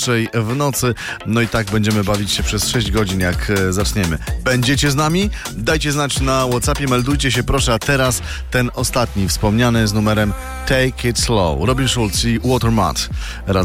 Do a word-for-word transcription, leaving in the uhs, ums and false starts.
pierwszej w nocy. No i tak będziemy bawić się przez sześć godzin, jak e, zaczniemy. Będziecie z nami? Dajcie znać na WhatsAppie, meldujcie się proszę, a teraz ten ostatni wspomniany z numerem Take It Slow. Robin Schulz i Watermat.